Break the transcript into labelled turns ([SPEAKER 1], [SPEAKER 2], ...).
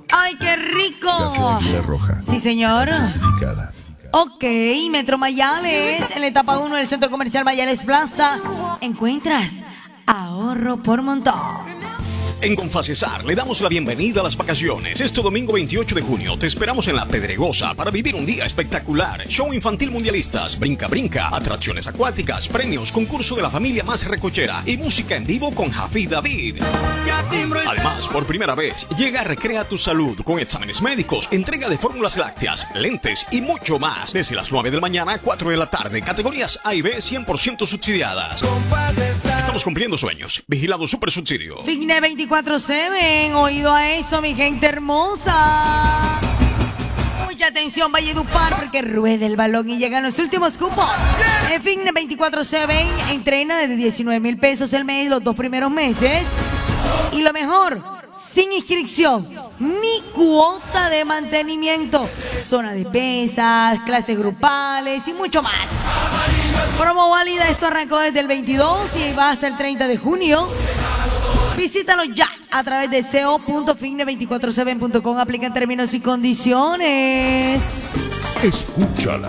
[SPEAKER 1] ¡Ay, qué rico!
[SPEAKER 2] Café Águila Roja.
[SPEAKER 1] Sí, señor.
[SPEAKER 2] Certificada.
[SPEAKER 1] Ok, Metro Mayales, en la etapa 1 del Centro Comercial Mayales Plaza, encuentras ahorro por montón.
[SPEAKER 3] En Confacesar le damos la bienvenida a las vacaciones. Este domingo 28 de junio te esperamos en La Pedregosa para vivir un día espectacular. Show infantil mundialistas, brinca brinca, atracciones acuáticas, premios, concurso de la familia más recochera y música en vivo con Jafid David. Además, por primera vez, llega Recrea tu Salud con exámenes médicos, entrega de fórmulas lácteas, lentes y mucho más. Desde las 9 de la mañana a 4 de la tarde, categorías A y B 100% subsidiadas. Estamos cumpliendo sueños. Vigilado Super Subsidio.
[SPEAKER 1] Figne 24/7, oído a eso, mi gente hermosa. Mucha atención, Valledupar, porque rueda el balón y llegan los últimos cupos. En Figne 24/7, entrena desde 19,000 pesos el mes, los 2 primeros meses. Y lo mejor, sin inscripción, ni cuota de mantenimiento, zona de pesas, clases grupales y mucho más. Promo válida, esto arrancó desde el 22 y va hasta el 30 de junio. Visítalo ya a través de co.figne247.com. Aplican términos y condiciones.
[SPEAKER 2] Escúchala.